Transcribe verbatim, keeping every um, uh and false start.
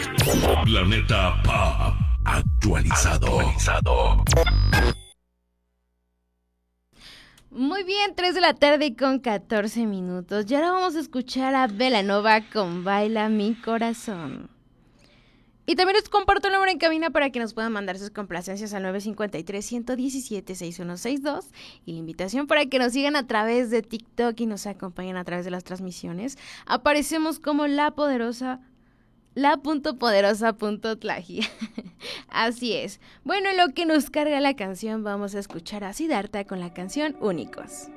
Planeta Pop actualizado. actualizado. Muy bien, tres de la tarde con catorce minutos. Y ahora vamos a escuchar a Belanova con Baila mi corazón. Y también les comparto el número en cabina para que nos puedan mandar sus complacencias al nueve cinco tres, uno uno siete, seis uno seis dos. Y la invitación para que nos sigan a través de TikTok y nos acompañen a través de las transmisiones. Aparecemos como La Poderosa, la.poderosa.tlaji. Así es. Bueno, en lo que nos carga la canción, vamos a escuchar a Siddhartha con la canción Únicos.